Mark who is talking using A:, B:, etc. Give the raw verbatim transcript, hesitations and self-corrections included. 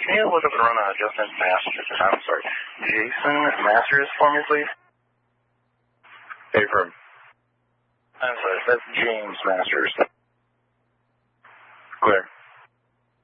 A: can you look up and run a Justin Masters, I'm sorry, Jason Masters for me, please?
B: Affirm.
A: I'm sorry, that's James Masters.
B: Clear.